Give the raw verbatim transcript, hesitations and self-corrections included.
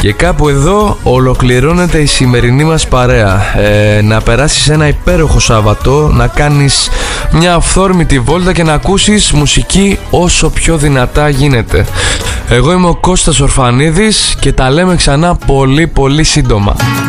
Και κάπου εδώ ολοκληρώνεται η σημερινή μας παρέα. ε, Να περάσεις ένα υπέροχο Σάββατο, να κάνεις μια αυθόρμητη βόλτα και να ακούσεις μουσική όσο πιο δυνατά γίνεται. Εγώ είμαι ο Κώστας Ορφανίδης και τα λέμε ξανά πολύ πολύ σύντομα.